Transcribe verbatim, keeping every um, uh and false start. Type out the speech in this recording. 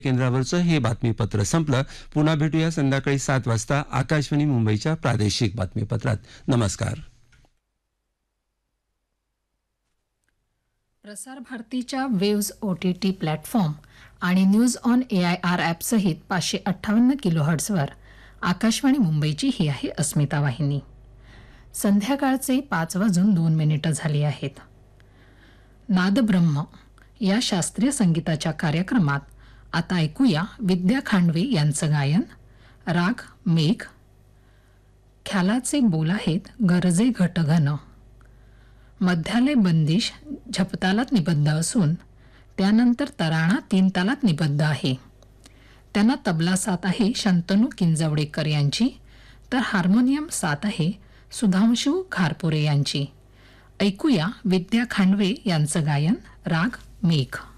केंद्रावरचं हे बातमीपत्र संपलं. पुन्हा भेटूया संध्याकाळी सात वाजता आकाशवाणी मुंबईच्या प्रादेशिक बातमीपत्रात. नमस्कार. प्रसार भारतीच्या waves O T T platform आणि news on A I R app सहित पाचशे अठ्ठावन्न किलो हर्ट्झवर आकाशवाणी मुंबईची ही आहे अस्मिता वाहिनी. संध्याकाळचे पाच वाजून दोन मिनिटं झाली आहेत. नादब्रह्म या शास्त्रीय संगीताच्या कार्यक्रमात आता ऐकूया विद्या खांडवे यांचं गायन. राग मेघ. ख्यालाचे बोल आहेत गरजे घटघन. मध्यालय बंदिश झपतालात निबद्ध असून त्यानंतर तराणा तीन तालात निबद्ध आहे. त्यांना तबला साथ आहे शंतनू किंजवडेकर यांची, तर हार्मोनियम साथ आहे सुधांशू घारपुरे यांची. ऐकूया विद्या खांडवे यांचं गायन. राग मेघ.